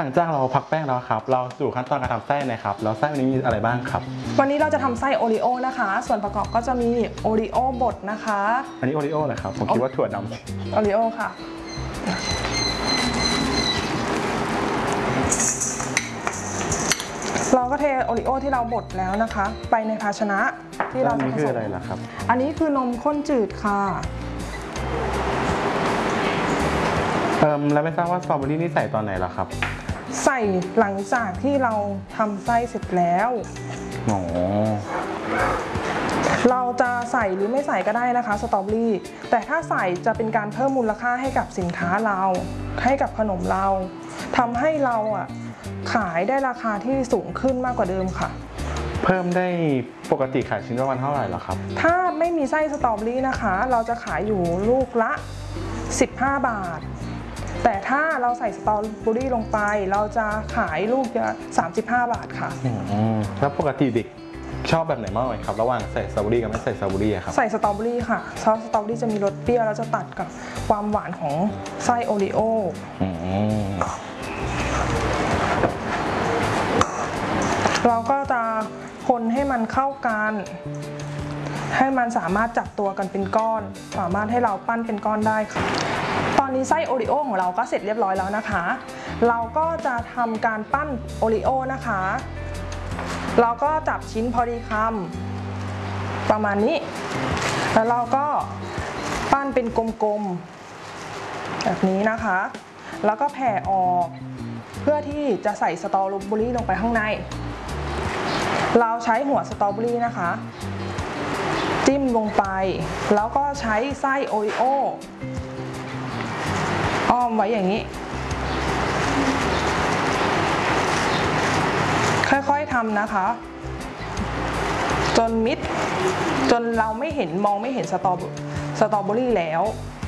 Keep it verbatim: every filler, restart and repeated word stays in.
งจากเราพักแป้งแล้วครับเราสู่ขั้นตอนการทำไส้นะครับแล้วไส้วันนี้มีอะไรบ้างครับวันนี้เราจะทำไส้โอริโอนะคะส่วนประกอบก็จะมีโอริโอบดนะคะอันนี้โอริโอเหรอครับผมคิดว่าถั่วดำโอริโอค่ะเราก็เทโอริโอที่เราบดแล้วนะคะไปในภาชนะที่เราจะผสมอันนี้คืออะไรล่ะครับอันนี้คือนมข้นจืดค่ะเอ่อแล้วไม่ทราบว่าสตรอเบอรี่นี่ใส่ตอนไหนล่ะครับใส่หลังจากที่เราทำไส้เสร็จแล้วอ๋อเราจะใส่หรือไม่ใส่ก็ได้นะคะสตรอเบอรี่แต่ถ้าใส่จะเป็นการเพิ่มมูลค่าให้กับสินค้าเราให้กับขนมเราทำให้เราอ่ะขายได้ราคาที่สูงขึ้นมากกว่าเดิมค่ะเพิ่มได้ปกติขายชิ้นประมาณเท่าไหร่หรอครับถ้าไม่มีไส้สตรอเบอรี่นะคะเราจะขายอยู่ลูกละสิบห้าบาทแต่ถ้าเราใส่สตรอเบอรี่ลงไปเราจะขายลูกละสามสิบห้าบาทค่ะแล้วปกติเด็กชอบแบบไหนมากกว่าครับระหว่างใส่สตรอเบอรี่กับไม่ใส่สตรอเบอรี่ครับใส่สตรอเบอรี่ค่ะซอสสตรอเบอรี่จะมีรสเปรี้ยวแล้วจะตัดกับความหวานของไส้โอริโอเราก็จะคนให้มันเข้ากันให้มันสามารถจับตัวกันเป็นก้อนสามารถให้เราปั้นเป็นก้อนได้ค่ะตอนนี้ไส้โอริโอของเราก็เสร็จเรียบร้อยแล้วนะคะเราก็จะทำการปั้นโอริโอนะคะเราก็จับชิ้นพอดีคำประมาณนี้แล้วเราก็ปั้นเป็นกลมๆแบบนี้นะคะแล้วก็แผ่ออกเพื่อที่จะใส่สตรอเบอรี่ลงไปข้างในเราใช้หัวสตรอเบอรี่นะคะจิ้มลงไปแล้วก็ใช้ไส้โอริโออ้อมไว้อย่างนี้ค่อยๆทำนะคะจนมิดจนเราไม่เห็นมองไม่เห็นสตรอสตรอเบอรี่แล้ว